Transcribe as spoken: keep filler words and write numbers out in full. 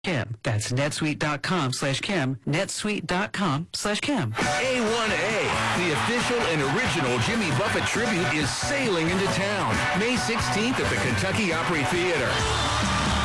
Kim. That's netsuite.com slash Kim. netsuite.com slash Kim. A one A, the official and original Jimmy Buffett tribute, is sailing into town May sixteenth at the Kentucky Opry Theater.